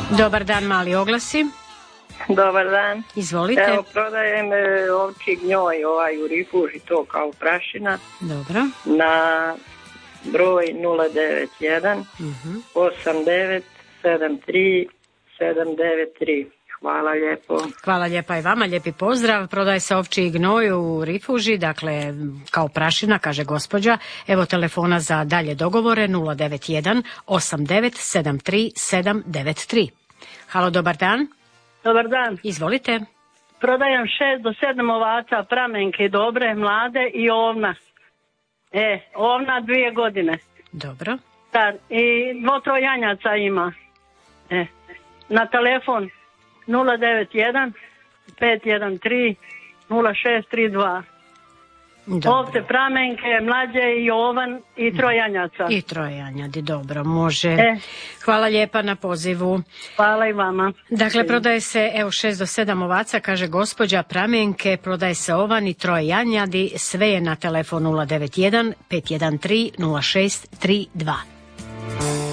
Dobar dan, mali oglasi. Dobar dan. Izvolite. Evo, prodajem ovči gnjoj u rifuži, to kao prašina. Dobro. Na broj 091 89 73 793. Hvala lijepo. Hvala lijepa i vama, lijepi pozdrav. Prodaje se ovčji gnoj u rifuži, dakle kao prašina, kaže gospođa. Evo telefona za dalje dogovore 091 89 73 793. Halo, dobar dan. Dobar dan. Izvolite. Prodajem 6 do 7 ovaca, pramenke dobre, mlade i ovna. Ovna 2 godine. Dobro. I 2-3 janjaca ima. Na telefon 091 513 0632. Ovce, pramenke, mlađe i ovan i 3 janjaca. I 3 janjadi, dobro, može. Hvala lijepa na pozivu. Hvala i vama. Dakle, prodaje se 6 do 7 ovaca, kaže gospođa, pramenke, prodaje se ovan i 3 janjadi, sve je na telefonu 091 513 0632.